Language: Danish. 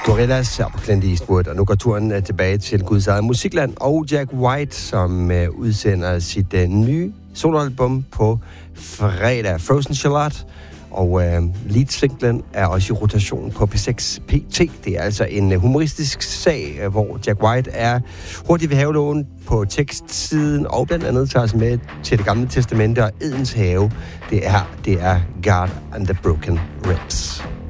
Gorillaz her på Clint Eastwood, og nu går turen tilbage til Guds eget musikland og Jack White, som udsender sit nye soloalbum på fredag, Frozen Charlotte. Og lead-singlen er også i rotation på P6 PT. Det er altså en humoristisk sag, hvor Jack White er hurtigt ved havelågen på tekstsiden, og blandt andet tager os med til Det Gamle Testamente og Edens have. Det er God and the Broken Ribs.